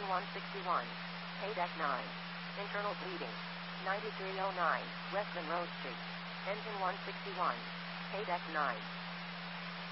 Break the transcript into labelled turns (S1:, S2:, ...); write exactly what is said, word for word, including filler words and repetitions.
S1: one sixty-one. Haydeck nine. Internal bleeding. ninety-three oh nine, West Monroe Street. Engine one sixty-one. Haydeck nine.